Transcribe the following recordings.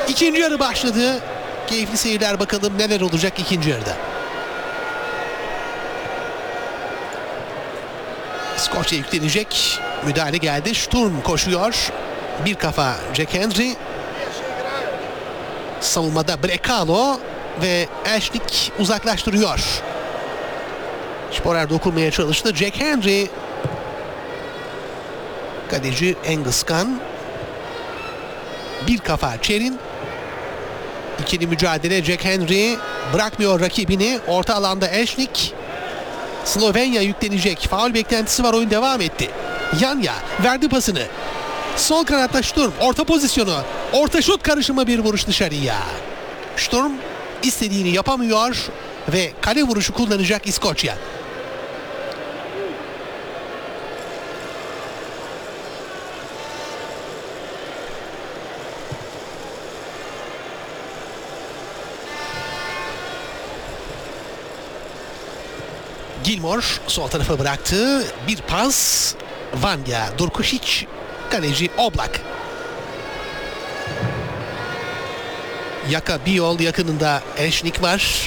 İkinci yarı başladı. Keyifli seyirler, bakalım neler olacak ikinci yarıda. İskoçya yüklenecek. Müdahale geldi. Sturm koşuyor. Bir kafa Jack Hendry. Savunmada Brekalo ve Ashlik uzaklaştırıyor. Sporer dokunmaya çalıştı. Jack Hendry. Kaleci Angus Gunn. Bir kafa Çerin. İkili mücadele. Jack Hendry bırakmıyor rakibini. Orta alanda Ashlik. Slovenya yüklenecek. Faul beklentisi var. Oyun devam etti. Yanya verdi pasını. Sol kanatta Sturm. Orta pozisyonu. Orta şut karışımı, bir vuruş dışarıya. Sturm istediğini yapamıyor ve kale vuruşu kullanacak İskoçya. Gilmore sol tarafa bıraktı. Bir pas. Vanya Durkušić. Kaleci Oblak. Yaka Biyol yakınında Ashlik var.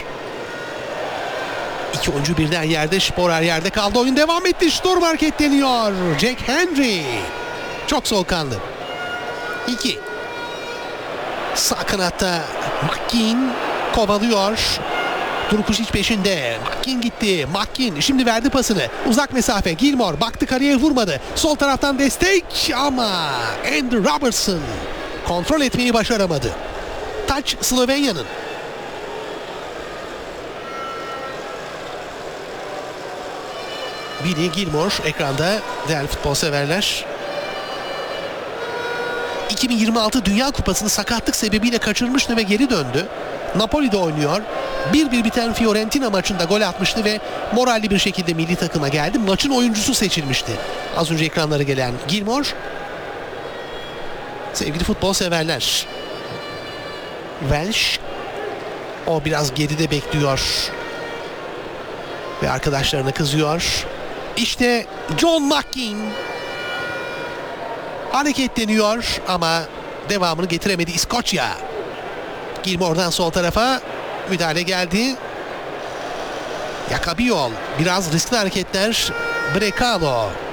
İki oyuncu birden yerde. Sporer yerde kaldı. Oyun devam etti. Sturm hareketleniyor. Jack Hendry. Çok soğukkanlı. 2. Sağ kanatta McKean kovalıyor. Durkušić peşinde. McKean gitti. McKean şimdi verdi pasını. Uzak mesafe. Gilmore baktı, kaleye vurmadı. Sol taraftan destek ama Andrew Robertson kontrol etmeyi başaramadı. Taç Slovenya'nın. Billy Gilmore ekranda, değerli futbol severler. 2026 Dünya Kupası'nı sakatlık sebebiyle kaçırmıştı ve geri döndü. Napoli'de oynuyor. 1-1 biten Fiorentina maçında gol atmıştı ve moralli bir şekilde milli takıma geldi. Maçın oyuncusu seçilmişti. Az önce ekranlara gelen Gilmore. Sevgili futbol severler. Welsh. O biraz geride bekliyor. Ve arkadaşlarına kızıyor. İşte John McKean hareketleniyor ama devamını getiremedi İskoçya. Gilmore'dan sol tarafa müdahale geldi. Yaka Biyol biraz riskli hareketler. Brekalo